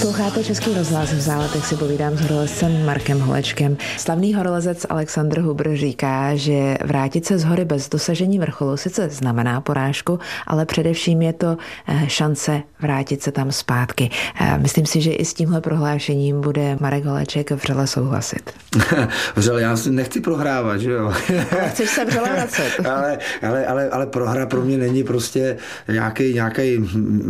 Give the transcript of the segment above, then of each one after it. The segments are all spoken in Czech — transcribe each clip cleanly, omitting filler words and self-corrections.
Posloucháte Český rozhlas, v Záletech si povídám s horolezcem Markem Holečkem. Slavný horolezec Alexandr Huber říká, že vrátit se z hory bez dosažení vrcholu sice znamená porážku, ale především je to šance vrátit se tam zpátky. Myslím si, že i s tímhle prohlášením bude Marek Holeček vřele souhlasit. Vřele, já nechci prohrávat, že jo? Ale chceš se vřele vracet. ale prohra pro mě není prostě nějaký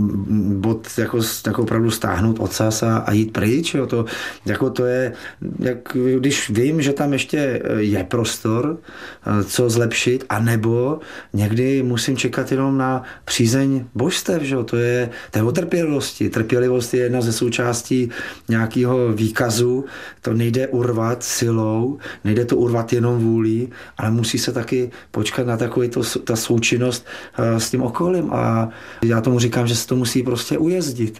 bod, jako opravdu stáhnout ocas a jít pryč. Jo? To je, jak když vím, že tam ještě je prostor, co zlepšit, anebo někdy musím čekat jenom na přízeň božstev. Že jo? To je o trpělivosti. Trpělivost je jedna ze součástí nějakého výkazu. To nejde urvat silou, nejde to urvat jenom vůlí, ale musí se taky počkat na ta součinnost s tím okolím. A já tomu říkám, že se to musí prostě ujezdit.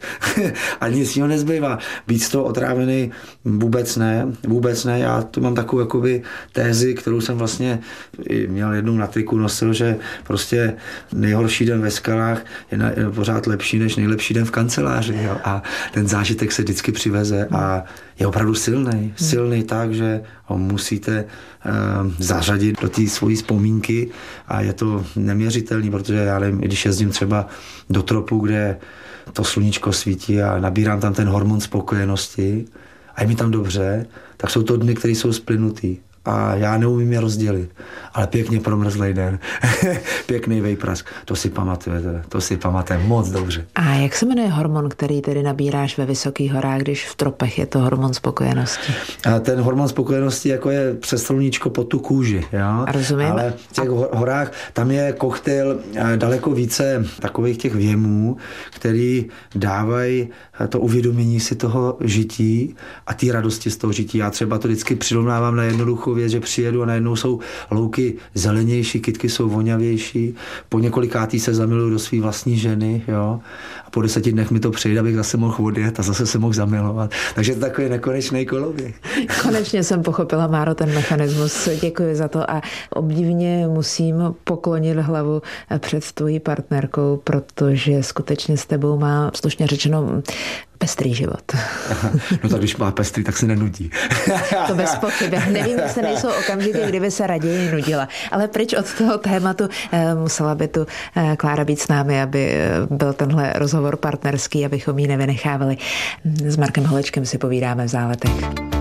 A nic jiného nezbývá. Být z toho otrávený vůbec ne. Já tu mám takovou jakoby tézi, kterou jsem vlastně měl jednou na triku nosil, že prostě nejhorší den ve skalách je pořád lepší než nejlepší den v kanceláři. Jo? A ten zážitek se vždycky přiveze a je opravdu silný tak, že ho musíte zařadit do té svojí vzpomínky a je to neměřitelný, protože já nevím, když jezdím třeba do tropu, kde to sluníčko svítí a nabírám tam ten hormon spokojenosti a je mi tam dobře, tak jsou to dny, které jsou splynutý a já neumím je rozdělit. Ale pěkně promrzlej den, pěkný vejprask, to si pamatujeme moc dobře. A jak se jmenuje hormon, který tedy nabíráš ve vysokých horách, když v tropech je to hormon spokojenosti? A ten hormon spokojenosti jako je přes sluníčko pod tu kůži. Jo? Rozumím. Ale v těch horách tam je koktejl daleko více takových těch věmů, který dávají to uvědomění si toho žití a té radosti z toho žití. Já třeba to vždycky přirovnávám na jednoduchou věc, že přijedu a najednou jsou louky zelenější, kytky jsou voňavější, po několikátý se zamiluju do své vlastní ženy, jo, a po 10 dnech mi to přijde, abych zase mohl odjet a zase se mohl zamilovat. Takže to je takový nekonečný koloběh. Konečně jsem pochopila, Máro, ten mechanismus. Děkuji za to a obdivně musím poklonit hlavu před tvojí partnerkou, protože skutečně s tebou má, slušně řečeno, pestrý život. No tak když má pestrý, tak se nenudí. To bez pochyby. Nevím, jestli nejsou okamžiky, kdyby se raději nudila. Ale pryč od toho tématu musela by tu Klára být s námi, aby byl tenhle rozhovor partnerský, abychom ji nevynechávali. S Markem Holečkem si povídáme v Záletech.